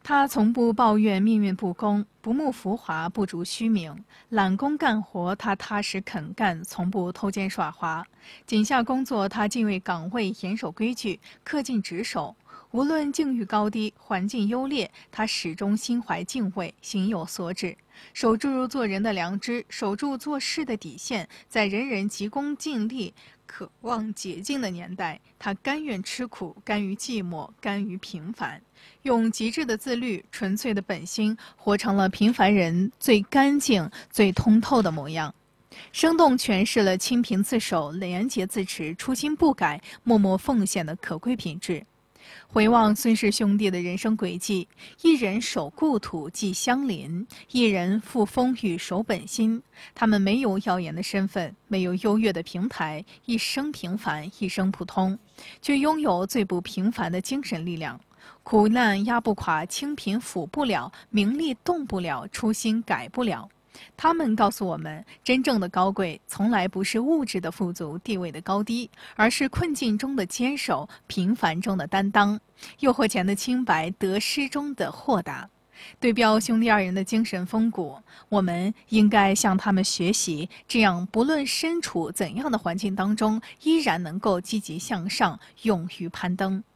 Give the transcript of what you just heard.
他从不抱怨命运不公，不慕浮华，不逐虚名，揽工干活，他踏实肯干，从不偷奸耍滑。井下工作，他敬畏岗位，严守规矩，恪尽职守。无论境遇高低，环境优劣，他始终心怀敬畏，心有所指，守住做人的良知，守住做事的底线。在人人急功近利、渴望捷径的年代，他甘愿吃苦，甘于寂寞，甘于平凡，用极致的自律、纯粹的本心，活成了平凡人最干净、最通透的模样。生动诠释了清贫自守、廉洁自持、初心不改、默默奉献的可贵品质。回望孙氏兄弟的人生轨迹，一人守故土寄乡邻，一人赴风雨守本心。他们没有耀眼的身份，没有优越的平台，一生平凡，一生普通，却拥有最不平凡的精神力量。苦难压不垮，清贫抚不了，名利动不了，初心改不了。他们告诉我们，真正的高贵从来不是物质的富足、地位的高低，而是困境中的坚守、平凡中的担当、诱惑前的清白、得失中的豁达。对标兄弟二人的精神风骨，我们应该向他们学习，这样不论身处怎样的环境当中，依然能够积极向上，勇于攀登。